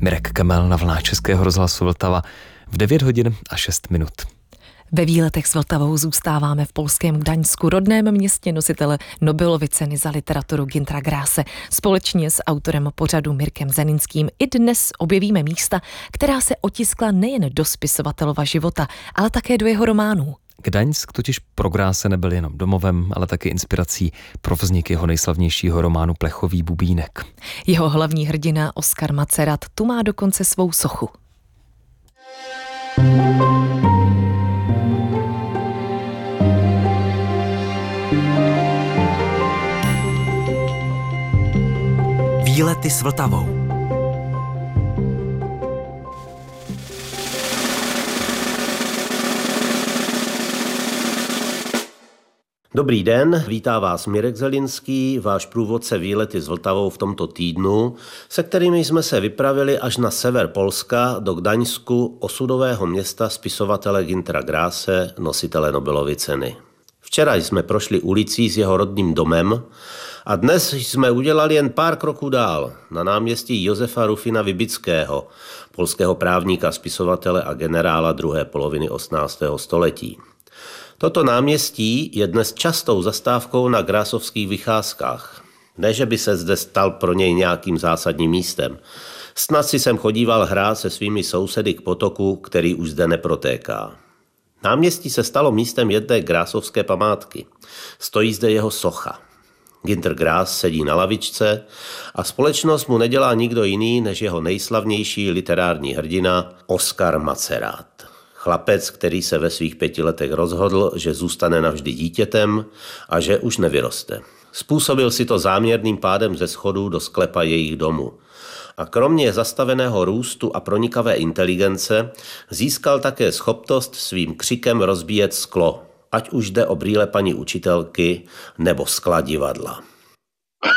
Mirek Kemel na vlnách Českého rozhlasu Vltava v 9 hodin a 6 minut. Ve výletech s Vltavou zůstáváme v polském Gdaňsku, rodném městě nositele Nobelovy ceny za literaturu Günthera Grasse. Společně s autorem pořadu Mirkem Zeninským i dnes objevíme místa, která se otiskla nejen do spisovatelova života, ale také do jeho románů. Gdaňsk totiž pro Grasse nebyl jenom domovem, ale také inspirací pro vznik jeho nejslavnějšího románu Plechový bubínek. Jeho hlavní hrdina Oskar Macerat tu má dokonce svou sochu. Výlety s Vltavou. Dobrý den, vítá vás Mirek Zelinský, váš průvodce Výlety s Vltavou v tomto týdnu, se kterými jsme se vypravili až na sever Polska do Gdaňsku, osudového města spisovatele Günthera Grasse, nositele Nobelovy ceny. Včera jsme prošli ulicí s jeho rodným domem a dnes jsme udělali jen pár kroků dál, na náměstí Josefa Rufina Wybického, polského právníka, spisovatele a generála druhé poloviny 18. století. Toto náměstí je dnes častou zastávkou na grassovských vycházkách. Ne, že by se zde stal pro něj nějakým zásadním místem. Snad si sem chodíval hrát se svými sousedy k potoku, který už zde neprotéká. Náměstí se stalo místem jedné grassovské památky. Stojí zde jeho socha. Günthер Grass sedí na lavičce a společnost mu nedělá nikdo jiný než jeho nejslavnější literární hrdina Oskar Macerat. Chlapec, který se ve svých 5 letech rozhodl, že zůstane navždy dítětem a že už nevyroste. Způsobil si to záměrným pádem ze schodů do sklepa jejich domu. A kromě zastaveného růstu a pronikavé inteligence získal také schopnost svým křikem rozbíjet sklo, ať už jde o brýle paní učitelky nebo skla divadla.